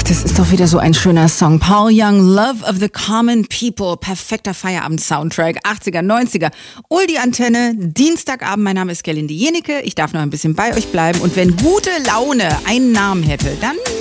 Das ist doch wieder so ein schöner Song. Paul Young, Love of the Common People. Perfekter Feierabend-Soundtrack. 80er, 90er. Die Antenne. Dienstagabend. Mein Name ist Gerlinde Jenecke. Ich darf noch ein bisschen bei euch bleiben. Und wenn gute Laune einen Namen hätte, dann